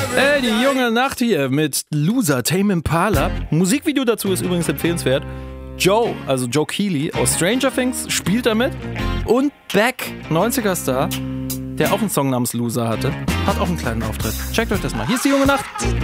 Ey, die junge Nacht hier mit Loser, Tame Impala. Musikvideo dazu ist übrigens empfehlenswert. Joe, also Joe Keely aus Stranger Things, spielt damit. Und Beck, 90er-Star, der auch einen Song namens Loser hatte, hat auch einen kleinen Auftritt. Checkt euch das mal. Hier ist die junge Nacht.